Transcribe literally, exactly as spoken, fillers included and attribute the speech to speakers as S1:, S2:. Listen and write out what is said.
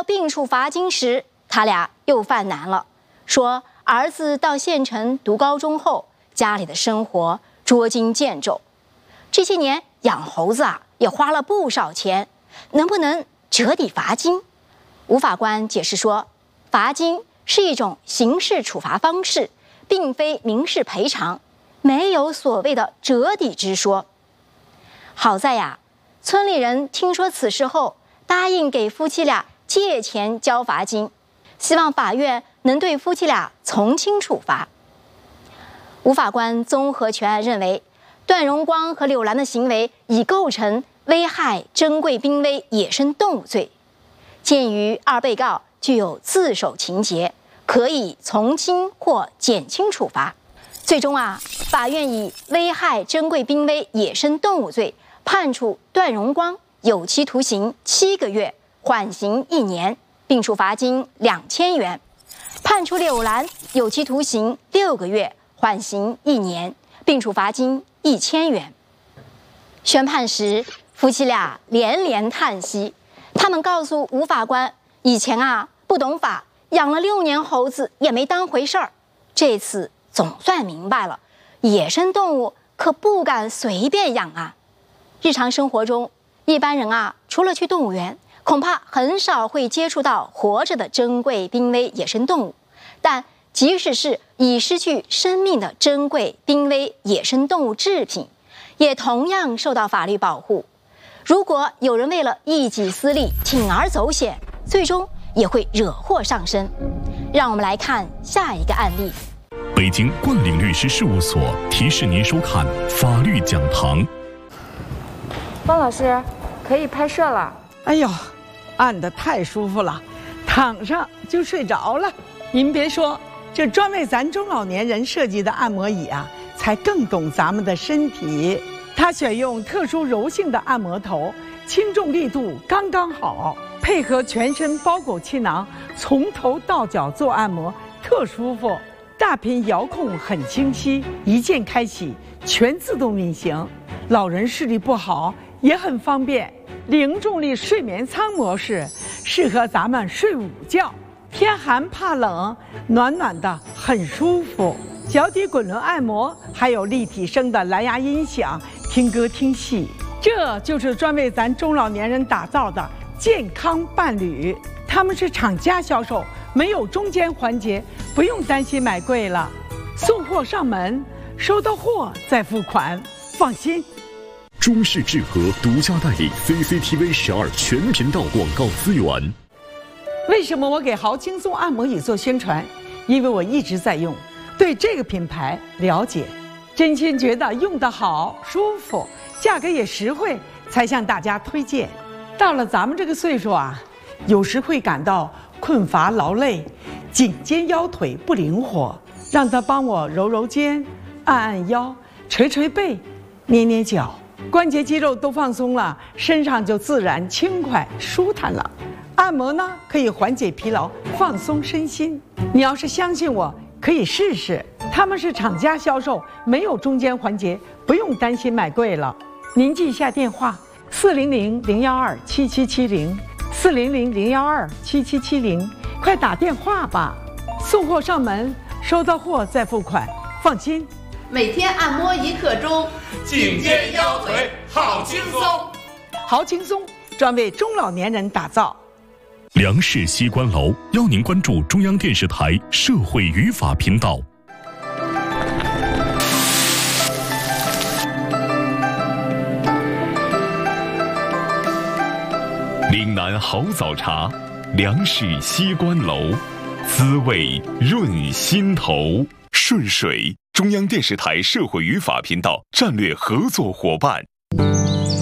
S1: 并处罚金时，他俩又犯难了，说儿子到县城读高中后，家里的生活捉襟见肘，这些年养猴子啊也花了不少钱，能不能折抵罚金？吴法官解释说，罚金是一种刑事处罚方式，并非民事赔偿，没有所谓的折抵之说。好在呀，村里人听说此事后，答应给夫妻俩借钱交罚金，希望法院能对夫妻俩从轻处罚。吴法官综合全案认为，段荣光和柳兰的行为已构成危害珍贵濒危野生动物罪。鉴于二被告具有自首情节，可以从轻或减轻处罚。最终啊，法院以危害珍贵濒危野生动物罪判处段荣光有期徒刑七个月，缓刑一年，并处罚金两千元；判处柳兰有期徒刑六个月，缓刑一年，并处罚金一千元。宣判时，夫妻俩连连叹息。他们告诉吴法官，以前啊不懂法，养了六年猴子也没当回事儿，这次总算明白了，野生动物可不敢随便养啊。日常生活中，一般人啊除了去动物园，恐怕很少会接触到活着的珍贵濒危野生动物。但即使是已失去生命的珍贵濒危野生动物制品，也同样受到法律保护。如果有人为了一己私利铤而走险，最终也会惹祸上身。让我们来看下一个案例。
S2: 北京冠岭律师事务所提示您收看法律讲堂。
S3: 方老师，可以拍摄了。
S4: 哎呦，按得太舒服了，躺上就睡着了。您别说，这专为咱中老年人设计的按摩椅啊，才更懂咱们的身体。它选用特殊柔性的按摩头，轻重力度刚刚好，配合全身包裹气囊，从头到脚做按摩，特舒服。大屏遥控很清晰，一键开启，全自动运行。老人视力不好也很方便。零重力睡眠舱模式，适合咱们睡午觉，天寒怕冷，暖暖的很舒服。脚底滚轮按摩，还有立体声的蓝牙音响，听歌听戏。这就是专为咱中老年人打造的健康伴侣。他们是厂家销售，没有中间环节，不用担心买贵了。送货上门，收到货再付款，放心。
S2: 中视智和独家代理 C C T V 十二全频道广告资源。
S4: 为什么我给豪轻松按摩椅做宣传？因为我一直在用，对这个品牌了解，真心觉得用得好、舒服，价格也实惠，才向大家推荐。到了咱们这个岁数啊，有时会感到困乏劳累，颈肩腰腿不灵活，让他帮我揉揉肩，按按腰，捶捶背，捏捏脚，关节肌肉都放松了，身上就自然轻快舒坦了。按摩呢，可以缓解疲劳，放松身心。你要是相信我，可以试试。他们是厂家销售，没有中间环节，不用担心买贵了。您记一下电话：四零零零幺二七七七零，四零零零幺二七七七零，快打电话吧。送货上门，收到货再付款，放心。
S5: 每天按摩一刻钟，
S6: 颈肩腰腿好轻松。
S4: 好轻松，专为中老年人打造。
S2: 梁氏西关楼邀您关注中央电视台社会语法频道。岭南好早茶，梁氏西关楼，滋味润心头。顺水，中央电视台社会语法频道战略合作伙伴。